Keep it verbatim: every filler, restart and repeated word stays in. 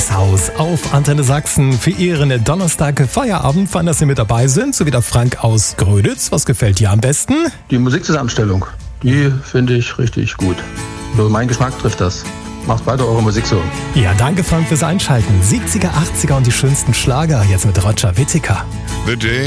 Gewächshaus auf Antenne Sachsen für Ihren Donnerstag Feierabend. Fein, dass Sie mit dabei sind, so wie der Frank aus Gröditz. Was gefällt dir am besten? Die Musikzusammenstellung, die finde ich richtig gut. So mein Geschmack trifft das. Macht weiter eure Musik so. Ja, danke Frank fürs Einschalten. siebziger, achtziger und die schönsten Schlager. Jetzt mit Roger Whittaker. The day